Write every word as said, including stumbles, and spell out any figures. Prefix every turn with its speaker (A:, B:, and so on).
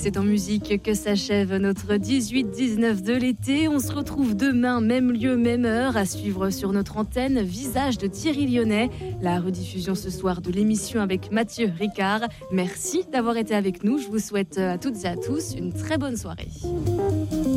A: c'est en musique que s'achève notre dix-huit dix-neuf de l'été. On se retrouve demain, même lieu, même heure, à suivre sur notre antenne Visage de Thierry Lyonnais. La rediffusion ce soir de l'émission avec Mathieu Ricard. Merci d'avoir été avec nous. Je vous souhaite à toutes et à tous une très bonne soirée.